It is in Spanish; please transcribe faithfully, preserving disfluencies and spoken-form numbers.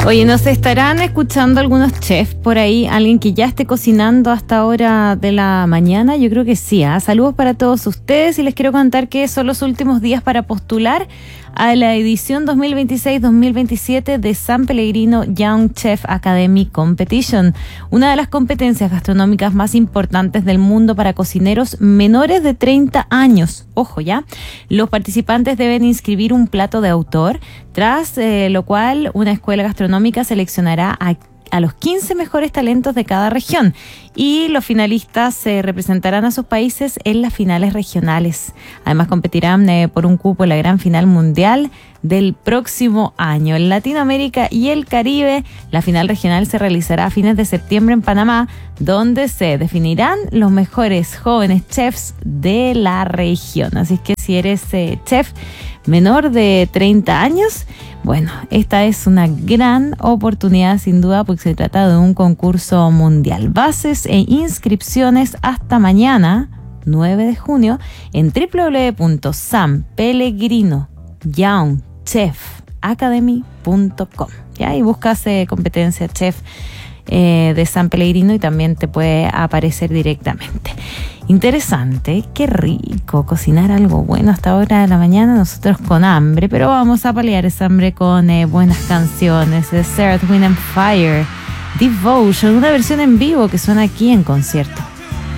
Oye, ¿nos estarán escuchando algunos chefs por ahí? ¿Alguien que ya esté cocinando hasta hora de la mañana? Yo creo que sí. ¿eh? Saludos para todos ustedes y les quiero contar que son los últimos días para postular a la edición dos mil veintiséis dos mil veintisiete de San Pellegrino Young Chef Academy Competition, una de las competencias gastronómicas más importantes del mundo para cocineros menores de treinta años. Ojo, ¿ya? Los participantes deben inscribir un plato de autor, tras eh, lo cual una escuela gastronómica seleccionará a a los quince mejores talentos de cada región y los finalistas se eh, representarán a sus países en las finales regionales. Además competirán eh, por un cupo en la gran final mundial del próximo año. En Latinoamérica y el Caribe, la final regional se realizará a fines de septiembre en Panamá, donde se definirán los mejores jóvenes chefs de la región. Así que si eres eh, chef menor de treinta años, bueno, esta es una gran oportunidad sin duda porque se trata de un concurso mundial. Bases e inscripciones hasta mañana, nueve de junio, en doble u doble u doble u punto san pellegrino young chef academy punto com. Ya, y buscas eh, competencia chef eh, de San Pellegrino y también te puede aparecer directamente. Interesante, qué rico cocinar algo bueno hasta ahora de la mañana, nosotros con hambre, pero vamos a paliar esa hambre con eh, buenas canciones. Es Earth, Wind and Fire, Devotion, una versión en vivo que suena aquí en concierto.